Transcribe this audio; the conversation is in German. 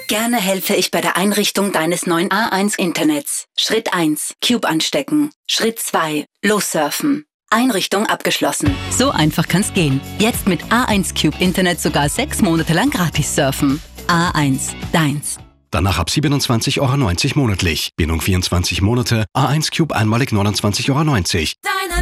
Gerne helfe ich bei der Einrichtung deines neuen A1-Internets. Schritt 1. Cube anstecken. Schritt 2. Lossurfen. Einrichtung abgeschlossen. So einfach kann's gehen. Jetzt mit A1 Cube Internet sogar 6 Monate lang gratis surfen. A1, deins. Danach ab 27,90 Euro monatlich. Bindung 24 Monate. A1 Cube einmalig 29,90 Euro.